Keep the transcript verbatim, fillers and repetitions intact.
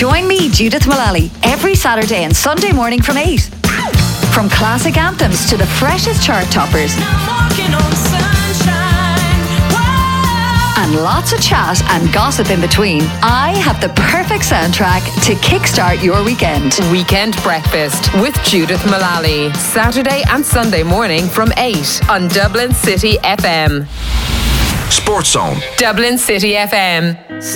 Join me, Judith Mullally, every Saturday and Sunday morning from eight. From classic anthems to the freshest chart toppers. And lots of chat and gossip in between, I have the perfect soundtrack to kickstart your weekend. Weekend Breakfast with Judith Mullally. Saturday and Sunday morning from eight on Dublin City F M. Sports Zone. Dublin City F M.